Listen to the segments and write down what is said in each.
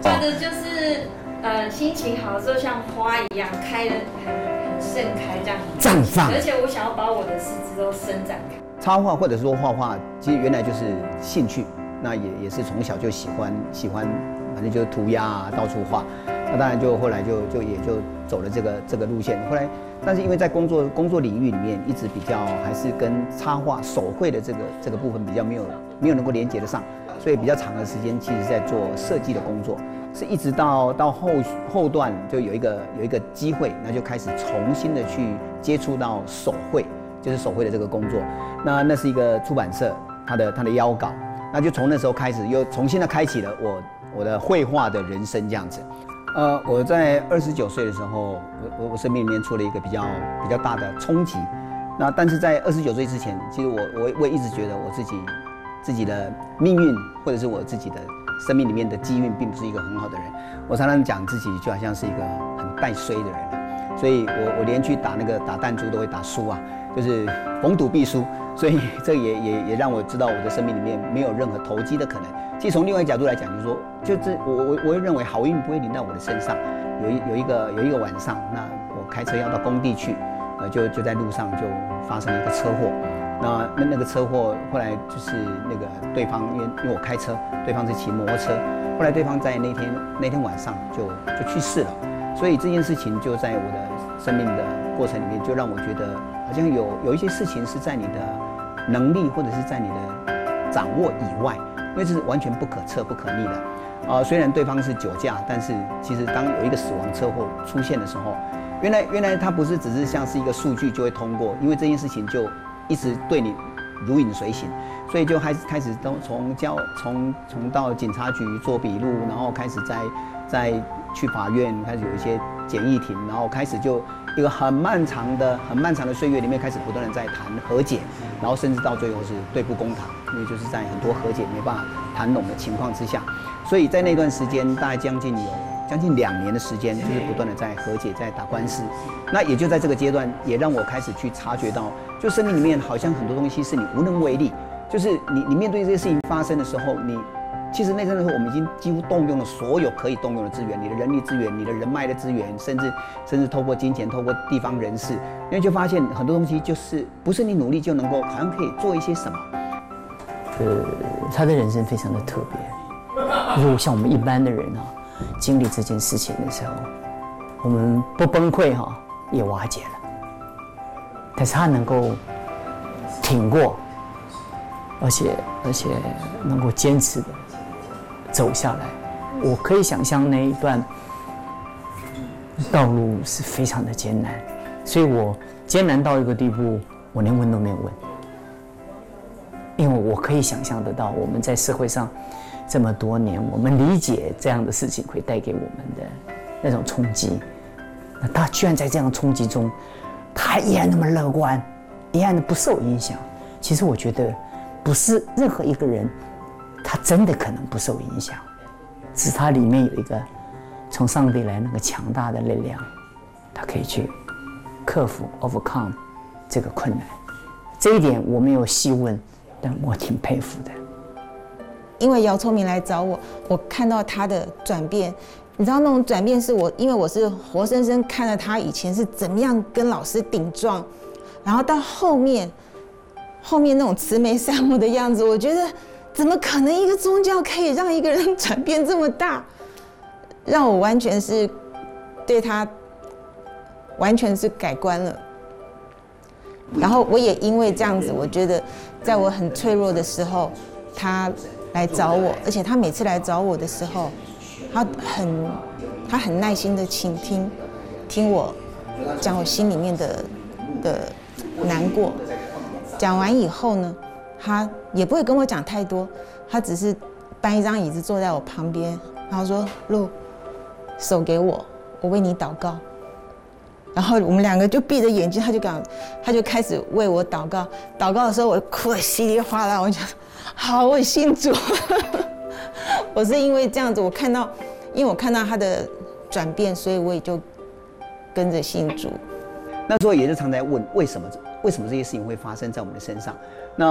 觉得就是心情好的时候像花一样开得很盛开这样绽放， 而且我想要把我的四肢都伸展开。 插画或者说画画，其实原来就是兴趣，那也是从小就喜欢，反正就是涂鸦啊，到处画。那当然就后来也就走了这个路线。后来，但是因为在工作领域里面，一直比较还是跟插画手绘的这个部分比较没有能够连接得上，所以比较长的时间其实在做设计的工作。是一直到后段就有一个机会，那就开始重新的去接触到手绘，就是手绘的这个工作。那是一个出版社他的邀稿，那就从那时候开始又重新的开启了我的绘画的人生这样子。我在29岁的时候，我生命里面出了一个比较大的冲击。那但是在29岁之前，其实我一直觉得我自己的命运或者是我自己的生命里面的机运并不是一个很好的人。我常常讲自己就好像是一个很带衰的人了，所以我连去打弹珠都会打输啊，就是逢赌必输。所以这也让我知道我的生命里面没有任何投机的可能。其实从另外一个角度来讲，就是说，我会认为好运不会临到我的身上。有一个晚上，那我开车要到工地去，就在路上就发生了一个车祸。那个车祸后来就是那个对方，因为我开车，对方是骑摩托车，后来对方在那天晚上就去世了。所以这件事情就在我的生命的过程里面，就让我觉得好像有一些事情是在你的能力或者是在你的掌握以外，因为这是完全不可测不可逆的。虽然对方是酒驾，但是其实当有一个死亡车祸出现的时候，原来它不是只是像是一个数据就会通过，因为这件事情就一直对你如影随形，所以就开始都从到警察局做笔录，然后开始再去法院，开始有一些简易庭，然后开始就一个很漫长的岁月里面，开始不断的在谈和解，然后甚至到最后是对簿公堂，因为就是在很多和解没办法谈拢的情况之下，所以在那段时间大概将近2年的时间，就是不断的在和解，在打官司。那也就在这个阶段，也让我开始去察觉到，就生命里面好像很多东西是你无能为力，就是你面对这些事情发生的时候，其实那阵子我们已经几乎动用了所有可以动用的资源，你的人力资源、你的人脉的资源，甚至透过金钱、透过地方人士，因为就发现很多东西就是不是你努力就能够，好像可以做一些什么。 他的人生非常的特别。如果像我们一般的人经历这件事情的时候，我们不崩溃也瓦解了，但是他能够挺过，而且能够坚持的走下来。我可以想象那一段道路是非常的艰难，所以我艰难到一个地步，我连问都没有问，因为我可以想象得到我们在社会上这么多年，我们理解这样的事情会带给我们的那种冲击。那他居然在这样的冲击中，他依然那么乐观，依然的不受影响。其实我觉得，不是任何一个人，他真的可能不受影响，只是他里面有一个从上帝来那个强大的力量，他可以去克服 overcome 这个困难。这一点我没有细问，但我挺佩服的。 因为姚聪明来找我，我看到他的转变，你知道那种转变是因为我是活生生看了他以前是怎么样跟老师顶撞，然后到后面那种慈眉善目的样子，我觉得怎么可能一个宗教可以让一个人转变这么大，让我完全是对他完全是改观了。然后我也因为这样子，我觉得在我很脆弱的时候，他来找我，而且他每次来找我的时候，他很耐心的倾听我讲我心里面的难过。讲完以后呢，他也不会跟我讲太多，他只是搬一张椅子坐在我旁边，然后说：“露，手给我，我为你祷告。”然后我们两个就闭着眼睛，他就开始为我祷告。祷告的时候，我哭得稀里哗啦，我就好，我信主。我是因为这样子，因为我看到他的转变，所以我也就跟着信主。 那时候也是常在问为什么这些事情会发生在我们的身上。那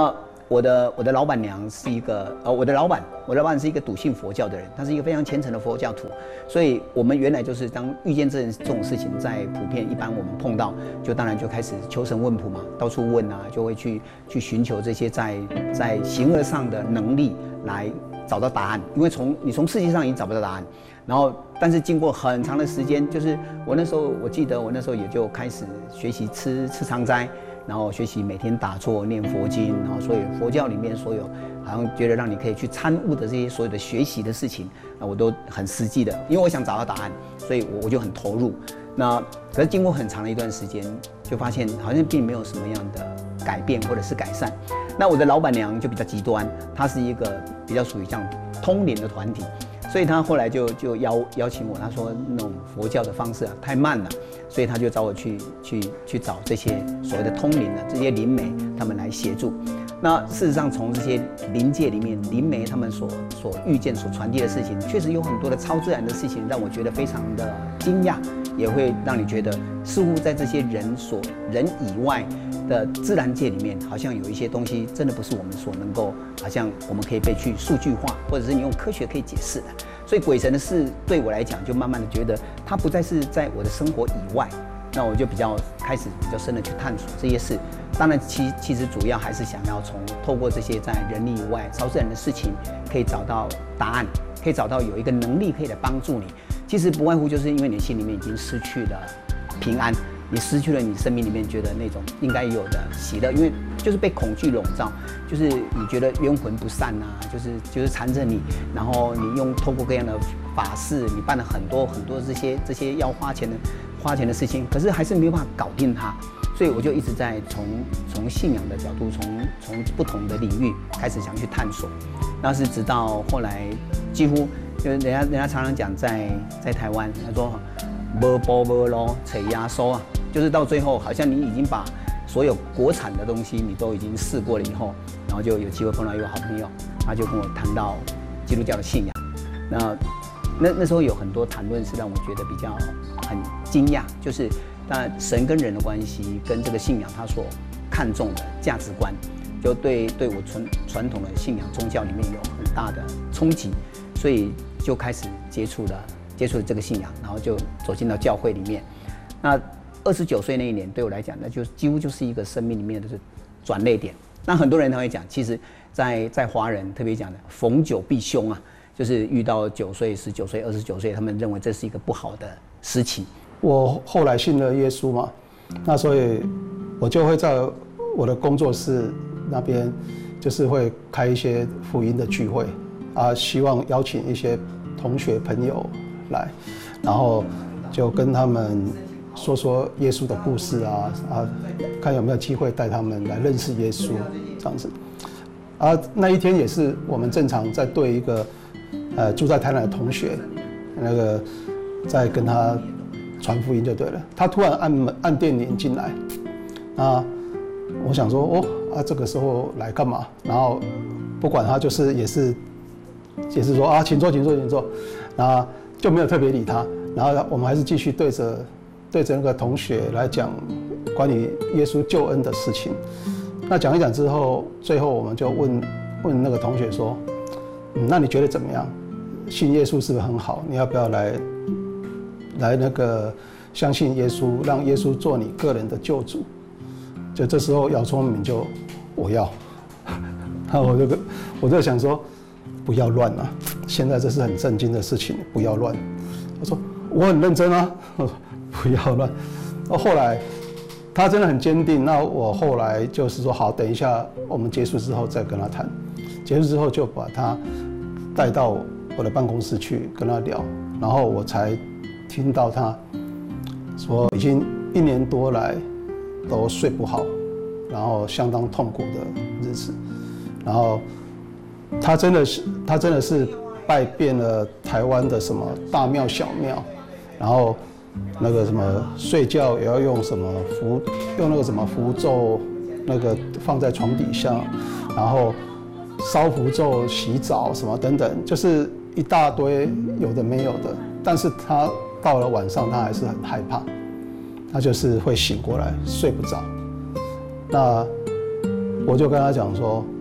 我的老板娘是一个我的老板是一个笃信佛教的人，他是一个非常虔诚的佛教徒，所以我们原来就是当遇见这种事情，在普遍一般我们碰到，就当然就开始求神问卜嘛，到处问啊，就会去寻求这些在形而上的能力来找到答案，因为你从世界上已经找不到答案。然后，但是经过很长的时间，就是我记得我那时候也就开始学习吃长斋，然后学习每天打坐念佛经，然后所以佛教里面所有好像觉得让你可以去参悟的这些所有的学习的事情，我都很实际的，因为我想找到答案，所以我就很投入。那可是经过很长的一段时间，就发现好像并没有什么样的改变或者是改善。那我的老板娘就比较极端，她是一个比较属于这样通灵的团体。所以他后来就邀请我，他说那种佛教的方式太慢了，所以他就找我去找这些所谓的通灵的这些灵媒，他们来协助。那事实上，从这些灵界里面，灵媒他们所遇见、所传递的事情，确实有很多的超自然的事情，让我觉得非常的惊讶，也会让你觉得似乎在这些人以外的自然界里面，好像有一些东西真的不是我们所能够，好像我们可以被去数据化，或者是你用科学可以解释的。所以鬼神的事对我来讲，就慢慢的觉得它不再是在我的生活以外，那我就开始比较深的去探索这些事。当然其实主要还是想要透过这些在人力以外超自然的事情，可以找到答案，可以找到有一个能力可以来帮助你。其实不外乎就是因为你心里面已经失去了平安，你失去了你生命里面觉得那种应该有的喜乐，因为就是被恐惧笼罩，就是你觉得冤魂不散啊，就是缠着你，然后你透过各样的法事，你办了很多这些要花钱的事情，可是还是没有办法搞定它。所以我就一直在从信仰的角度，从不同的领域开始想去探索。那是直到后来，几乎就是人家常常讲在台湾，他说没波没咯，扯压缩啊，就是到最后好像你已经把所有国产的东西你都已经试过了以后，然后就有机会碰到一个好朋友，他就跟我谈到基督教的信仰。那时候有很多谈论是让我觉得比较很惊讶，就是那神跟人的关系，跟这个信仰他所看重的价值观，就对我传统的信仰宗教里面有很大的冲击，所以就开始接触了这个信仰，然后就走进到教会里面。那29岁那一年对我来讲，那就几乎就是一个生命里面的转捩点。那很多人他会讲，其实在华人特别讲的逢九必凶啊，就是遇到9岁、19岁、29岁，他们认为这是一个不好的时期。 我后来信了耶稣嘛，那所以我就会在我的工作室那边，就是会开一些福音的聚会啊，希望邀请一些同学朋友来，然后就跟他们说耶稣的故事啊，看有没有机会带他们来认识耶稣这样子。啊，那一天也是我们正常在对一个住在台南的同学，那个在跟他传福音就对了。他突然按电铃进来，啊，我想说这个时候来干嘛？然后不管他，就是也是说请坐，然后就没有特别理他。然后我们还是继续对着那个同学来讲关于耶稣救恩的事情。那讲一讲之后，最后我们就问那个同学说，那你觉得怎么样？信耶稣是不是很好？你要不要来那个相信耶稣，让耶稣做你个人的救主？就这时候姚聪明就我要，然后我就想说不要乱啊，现在这是很震惊的事情，不要乱。他说我很认真啊，我说不要乱。后来他真的很坚定，那我后来就是说好，等一下我们结束之后再跟他谈。结束之后就把他带到我的办公室去跟他聊，然后我才听到他说已经1年多来都睡不好，然后相当痛苦的日子，然后他真的是拜遍了台湾的什么大庙小庙，然后那个什么睡觉也要用那个什么符咒，那个放在床底下，然后烧符咒洗澡什么等等，就是一大堆有的没有的。但是他到了晚上他还是很害怕，他就是会醒过来睡不着。那我就跟他讲说，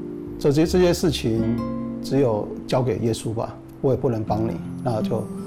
这些事情只有交给耶稣吧，我也不能帮你，那就